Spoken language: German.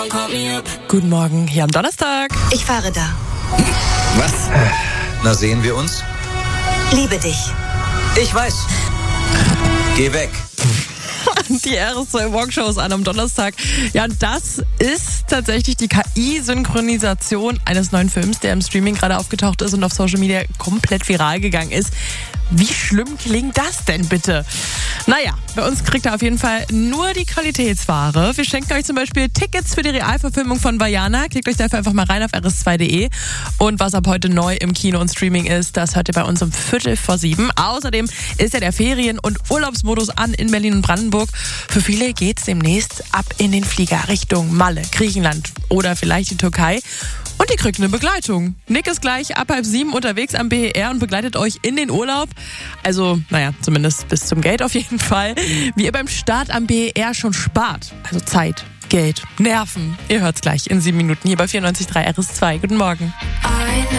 Guten Morgen, hier am Donnerstag. Ich fahre da. Was? Na, sehen wir uns? Liebe dich. Ich weiß. Geh weg. Die RS2 Walkshows an am Donnerstag. Ja, und das ist tatsächlich die KI-Synchronisation eines neuen Films, der im Streaming gerade aufgetaucht ist und auf Social Media komplett viral gegangen ist. Wie schlimm klingt das denn bitte? Naja, bei uns kriegt ihr auf jeden Fall nur die Qualitätsware. Wir schenken euch zum Beispiel Tickets für die Realverfilmung von Vaiana. Klickt euch dafür einfach mal rein auf rs2.de. Und was ab heute neu im Kino und Streaming ist, das hört ihr bei uns um 6:45. Außerdem ist ja der Ferien- und Urlaubsmodus an in Berlin und Brandenburg. Für viele geht's demnächst ab in den Flieger Richtung Malle, Griechenland oder vielleicht die Türkei. Und ihr kriegt eine Begleitung. Nick ist gleich ab 6:30 unterwegs am BER und begleitet euch in den Urlaub. Also, naja, zumindest bis zum Gate auf jeden Fall. Wie ihr beim Start am BER schon spart. Also Zeit, Geld, Nerven. Ihr hört's gleich in 7 Minuten hier bei 94.3 RS2. Guten Morgen.